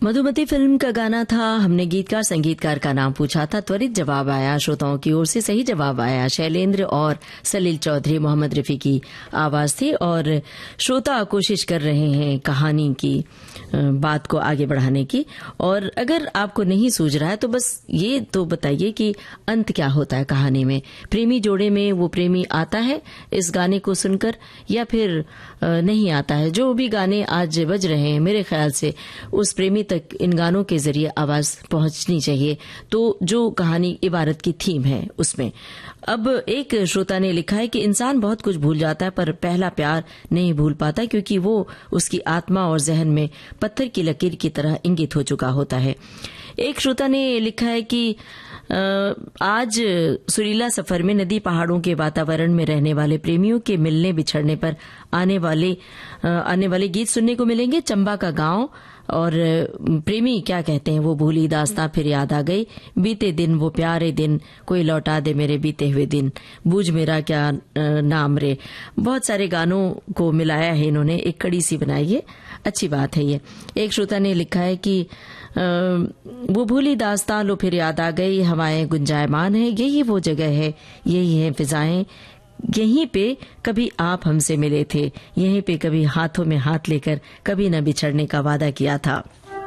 Madhumati film का गाना था। हमने गीतकार संगीतकार का नाम पूछा था। त्वरित जवाब आया श्रोताओं की ओर से। सही जवाब आया शैलेंद्र और सलील चौधरी। मोहम्मद रफी की आवाज थी और श्रोता कोशिश कर रहे हैं कहानी की बात को आगे बढ़ाने की। और अगर आपको नहीं सूझ रहा है तो बस ये तो बताइए कि अंत क्या होता है कहानी में। प्रेमी जोड़े में वो प्रेमी आता है इस गाने को सुनकर या फिर नहीं आता है। जो भी गाने आज बज रहे हैं मेरे ख्याल से उस प्रेमी तक इन गानों के जरिए आवाज पहुंचनी चाहिए। तो जो कहानी इबारत की थीम है उसमें अब एक श्रोता ने लिखा है कि इंसान बहुत कुछ भूल जाता है पर पहला प्यार नहीं भूल पाता, क्योंकि वो उसकी आत्मा और जहन में पत्थर की लकीर की तरह इंगित हो चुका होता है। एक श्रोता ने लिखा है कि आज सुरीला सफर में नदी पहाड़ों के वातावरण में रहने वाले प्रेमियों के मिलने बिछड़ने पर आने वाले गीत सुनने को मिलेंगे। चंबा का गांव और प्रेमी क्या कहते हैं, वो भूली दास्तां फिर याद आ गई, बीते दिन वो प्यारे दिन, कोई लौटा दे मेरे बीते हुए दिन, बूझ मेरा क्या नाम रे। बहुत सारे गानों को मिलाया है इन्होंने, एक कड़ी सी बनाई है। अच्छी बात है ये। एक श्रोता ने लिखा है कि वो भूली दास्तां लो फिर याद आ गई, हवाएं गुंजायमान है, यही वो जगह है, यही है फिजाएं, यहीं पे कभी आप हमसे मिले थे, यहीं पे कभी हाथों में हाथ लेकर कभी न बिछड़ने का वादा किया था।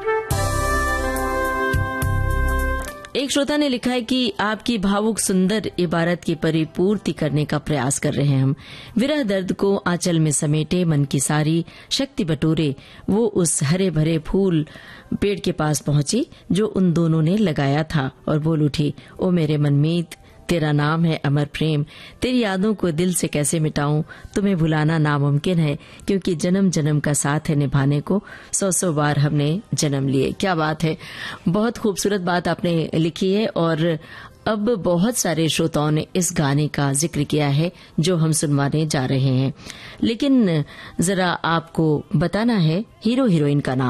एक श्रोता ने लिखा है कि आपकी भावुक सुंदर इबारत की परिपूर्ति करने का प्रयास कर रहे हैं हम। विरह दर्द को आंचल में समेटे मन की सारी शक्ति बटोरे, वो उस हरे भरे फूल पेड़ के पास पहुंची जो उन दोनों ने लगाया था और बोल उठी, ओ मेरे मनमीत तेरा नाम है अमर प्रेम, तेरी यादों को दिल से कैसे मिटाऊं, तुम्हें भुलाना नामुमकिन है, क्योंकि जन्म जन्म का साथ है निभाने को, 100 बार हमने जन्म लिए। क्या बात है, बहुत खूबसूरत बात आपने लिखी है। और अब बहुत सारे श्रोताओं ने इस गाने का जिक्र किया है जो हम सुनवाने जा रहे हैं, लेकिन जरा आपको बताना है हीरो हीरोइन का नाम।